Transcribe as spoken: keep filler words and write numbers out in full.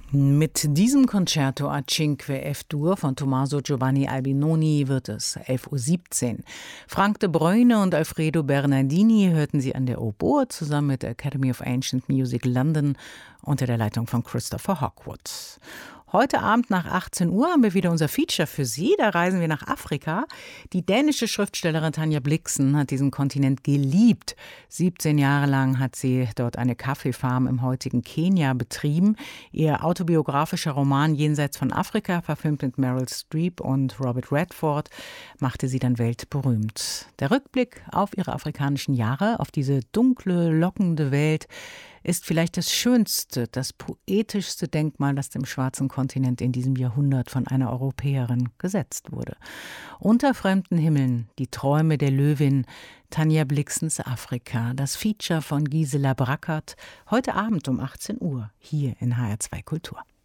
Mit diesem Concerto a Cinque F-Dur von Tommaso Giovanni Albinoni wird es elf Uhr siebzehn. Frank de Bruyne und Alfredo Bernardini hörten Sie an der Oboe zusammen mit der Academy of Ancient Music London unter der Leitung von Christopher Hogwood. Heute Abend nach achtzehn Uhr haben wir wieder unser Feature für Sie. Da reisen wir nach Afrika. Die dänische Schriftstellerin Tanja Blixen hat diesen Kontinent geliebt. siebzehn Jahre lang hat sie dort eine Kaffeefarm im heutigen Kenia betrieben. Ihr autobiografischer Roman Jenseits von Afrika, verfilmt mit Meryl Streep und Robert Redford, machte sie dann weltberühmt. Der Rückblick auf ihre afrikanischen Jahre, auf diese dunkle, lockende Welt, ist vielleicht das schönste, das poetischste Denkmal, das dem schwarzen Kontinent in diesem Jahrhundert von einer Europäerin gesetzt wurde. Unter fremden Himmeln, die Träume der Löwin, Tanja Blixens Afrika, das Feature von Gisela Brackert, heute Abend um achtzehn Uhr, hier in H R zwei Kultur.